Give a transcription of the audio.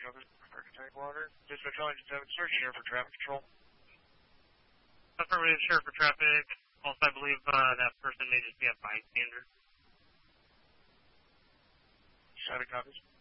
cover Architect Water. Dispatch calling to search here for traffic control. Affirmative, sure, for traffic. Also, I believe that person may just be a bystander. Shadow copies.